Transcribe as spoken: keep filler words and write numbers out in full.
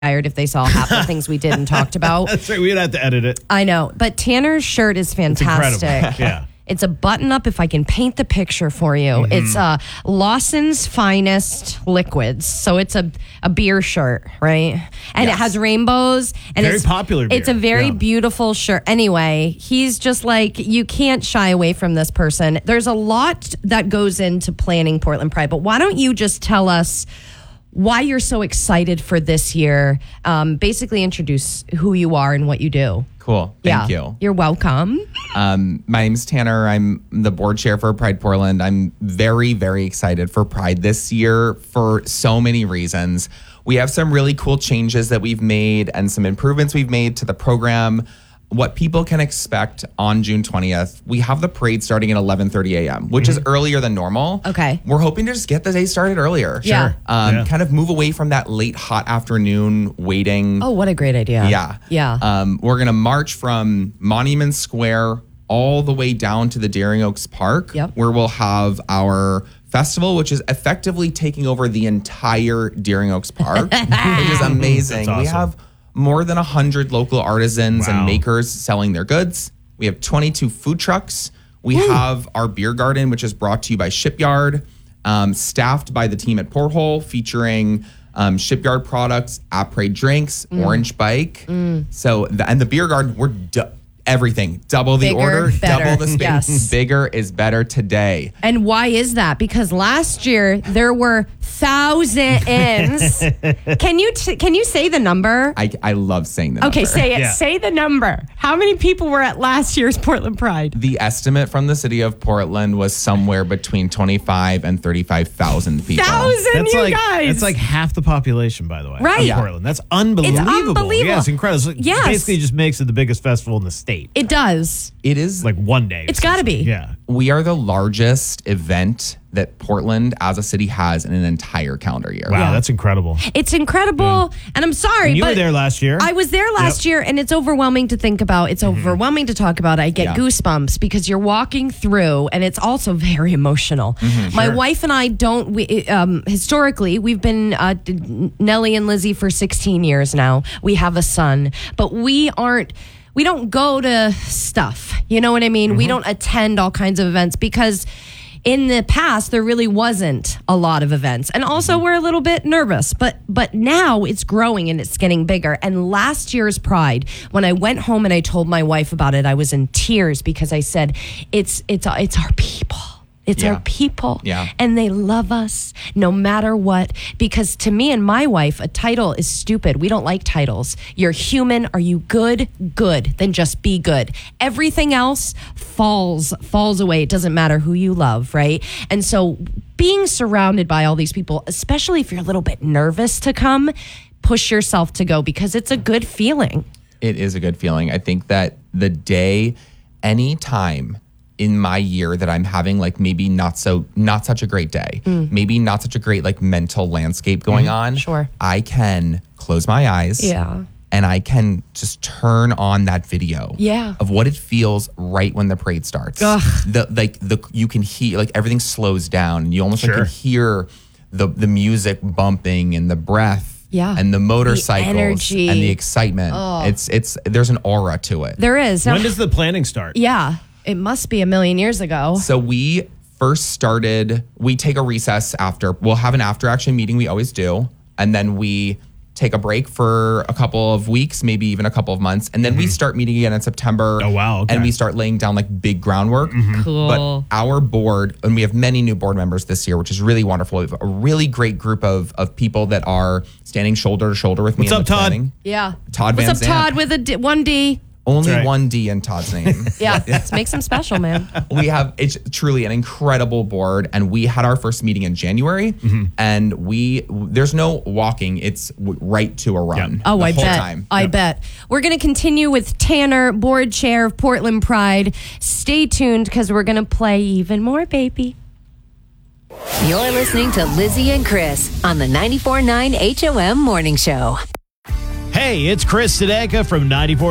fired if they saw half the things we did and talked about. That's right. We'd have to edit it. I know. But Tanner's shirt is fantastic. It's incredible. Yeah. It's a button-up, if I can paint the picture for you. Mm-hmm. It's uh, Lawson's Finest Liquids. So it's a, a beer shirt, right? And yes. It has rainbows. And very it's, popular beer. It's a very yeah. beautiful shirt. Anyway, he's just like, you can't shy away from this person. There's a lot that goes into planning Portland Pride, but why don't you just tell us why you're so excited for this year? Um, basically introduce who you are and what you do. Cool. Thank yeah. you. You're welcome. Um, my name's Tanner. I'm the board chair for Pride Portland. I'm very, very excited for Pride this year for so many reasons. We have some really cool changes that we've made and some improvements we've made to the program. What people can expect on June twentieth, we have the parade starting at eleven thirty a.m., which mm-hmm. is earlier than normal. Okay. We're hoping to just get the day started earlier. Yeah. Sure. Um, yeah. Kind of move away from that late, hot afternoon waiting. Oh, what a great idea. Yeah. Yeah. Um, we're going to march from Monument Square all the way down to the Daring Oaks Park, yep. where we'll have our festival, which is effectively taking over the entire Daring Oaks Park, which is amazing. That's awesome. We have more than one hundred local artisans wow. and makers selling their goods. We have twenty-two food trucks. We Ooh. have our beer garden, which is brought to you by Shipyard, um, staffed by the team at Porthole, featuring um, Shipyard products, Après drinks, mm. Orange Bike. Mm. So, the, and the beer garden, we're du- everything. Double the Bigger, order, better. double the space. Yes. Bigger is better today. And why is that? Because last year there were thousands. Can you t- can you say the number? I, I love saying the okay, number. say it. Yeah. Say the number. How many people were at last year's Portland Pride? The estimate from the city of Portland was somewhere between twenty-five and thirty-five thousand people. Thousand, That's you like, guys. That's like half the population, by the way, Right. of Yeah. Portland. That's unbelievable. unbelievable. Yeah, it's incredible. It Yes. basically just makes it the biggest festival in the state. It does. It is Like one day. It's gotta be. Yeah. We are the largest event that Portland as a city has in an entire calendar year. Wow, Yeah. that's incredible. It's incredible. And I'm sorry, And you but were there last year. I was there last Yep. year, and it's overwhelming to think about. It's overwhelming to talk about. I get Yeah. goosebumps because you're walking through, and it's also very emotional. My Sure. wife and I don't, we, um, historically, we've been uh, Nellie and Lizzie for sixteen years now. We have a son, but we aren't, we don't go to stuff. You know what I mean? We don't attend all kinds of events because in the past, there really wasn't a lot of events. And also we're a little bit nervous, but but now it's growing and it's getting bigger. And last year's Pride, when I went home and I told my wife about it, I was in tears because I said, it's it's it's our people. It's Yeah. our people. Yeah. And they love us no matter what. Because to me and my wife, a title is stupid. We don't like titles. You're human. Are you good? Good. Then just be good. Everything else falls, falls away. It doesn't matter who you love, right? And so being surrounded by all these people, especially if you're a little bit nervous to come, push yourself to go because it's a good feeling. It is a good feeling. I think that the day, any time in my year that I'm having like maybe not so not such a great day, Mm. maybe not such a great like mental landscape going on. Sure. I can close my eyes. Yeah. And I can just turn on that video Yeah. of what it feels right when the parade starts. Ugh. The like the you can hear like everything slows down and you almost like Sure. can hear the the music bumping and the breath. Yeah. And the motorcycles energy. and the excitement. Oh. It's it's there's an aura to it. There is. When does the planning start? Yeah. It must be a million years ago. So we first started, we take a recess after, we'll have an after action meeting, we always do. And then we take a break for a couple of weeks, maybe even a couple of months. And then we start meeting again in September. Oh, wow, okay. And we start laying down like big groundwork. Cool. But our board, and we have many new board members this year, which is really wonderful. We have a really great group of, of people that are standing shoulder to shoulder with me. What's in up, the Todd? planning. Yeah. Todd What's Van up, Zandt. Todd, with a D, one D? Only right. one D in Todd's name. Yeah, let's make some special, man. We have, it's truly an incredible board, and we had our first meeting in January, and we there's no walking, it's w- right to a run. Yep. Oh, the I whole bet. time. I Yep. bet. We're going to continue with Tanner, board chair of Portland Pride. Stay tuned because we're going to play even more, baby. You're listening to Lizzie and Chris on the ninety-four point nine H O M Morning Show. Hey, it's Chris Sedeka from ninety-four